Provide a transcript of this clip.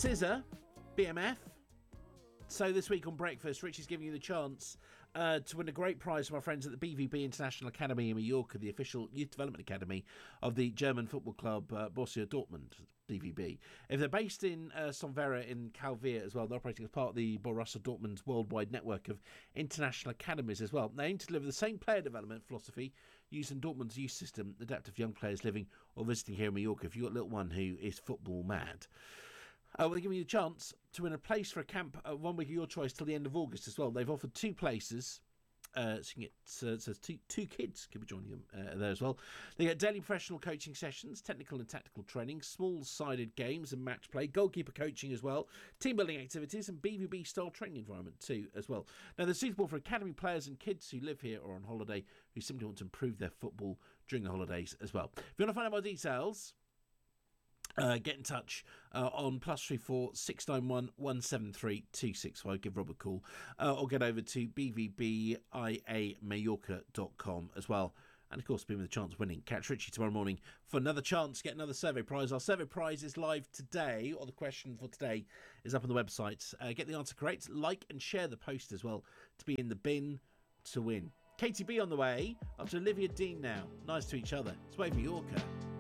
Scissor, BMF. So this week on Breakfast, Richie's giving you the chance to win a great prize from our friends at the BVB International Academy in Mallorca, the official youth development academy of the German football club Borussia Dortmund, BVB. If they're based in Sonvera in Calvia as well, they're operating as part of the Borussia Dortmund's worldwide network of international academies as well. They aim to deliver the same player development philosophy used in Dortmund's youth system, adapted for young players living or visiting here in Mallorca. If you've got a little one who is football mad, we're giving you the chance to win a place for a camp 1 week of your choice till the end of August as well. They've offered 2 places. So you can get says two kids could be joining them there as well. They get daily professional coaching sessions, technical and tactical training, small-sided games and match play, goalkeeper coaching as well, team building activities and BVB-style training environment too as well. Now they're suitable for academy players and kids who live here or on holiday who simply want to improve their football during the holidays as well. If you want to find out more details, get in touch on +34 691 173 265. Give Rob a call or get over to bvbiamallorca.com as well. And of course, be with a chance of winning. Catch Richie tomorrow morning for another chance to get another survey prize. Our survey prize is live today, or the question for today is up on the website. Get the answer correct, like and share the post as well to be in the bin to win. KTB on the way, up to Olivia Dean now. Nice to each other. It's Wave Mallorca.